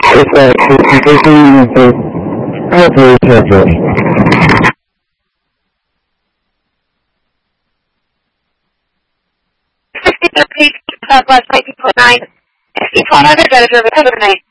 It's like very carefully. Southwest 19.9, 100, better service, have a good night.